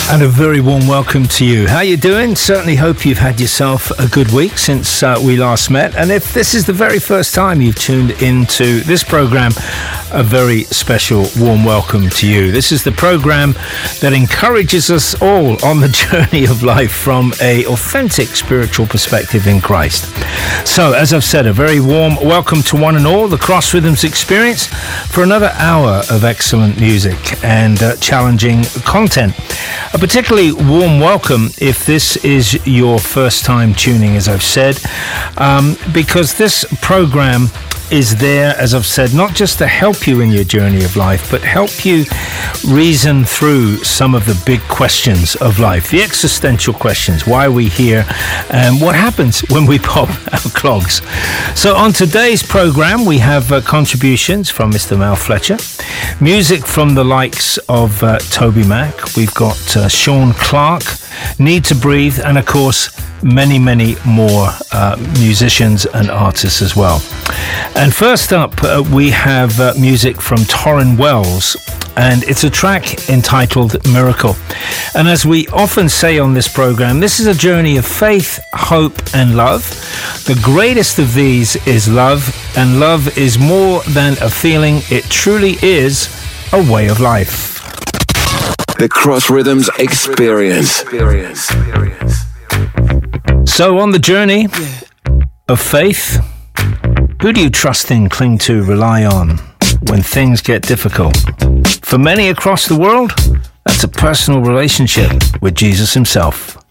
And a very warm welcome to you. How you doing? Certainly hope you've had yourself a good week since we last met. And if this is the very first time you've tuned into this program, a very special warm welcome to you. This is the program that encourages us all on the journey of life from an authentic spiritual perspective in Christ. So, as I've said, a very warm welcome to one and all, the Cross Rhythms Experience, for another hour of excellent music and challenging content. A particularly warm welcome if this is your first time tuning, as I've said, because this program is there, as I've said, not just to help you in your journey of life, but help you reason through some of the big questions of life, the existential questions. Why are we here? And what happens when we pop our clogs? So on today's program, we have contributions from Mr. Mel Fletcher, music from the likes of Toby Mac. We've got Sean Clark, Need to Breathe, and of course, many more musicians and artists as well. And first up, we have music from Torrin Wells, and it's a track entitled Miracle. And as we often say on this program, this is a journey of faith, hope, and love. The greatest of these is love, and love is more than a feeling. It truly is a way of life. The Cross Rhythms Experience. So on the journey of faith, who do you trust in, cling to, rely on when things get difficult? For many across the world, that's a personal relationship with Jesus himself.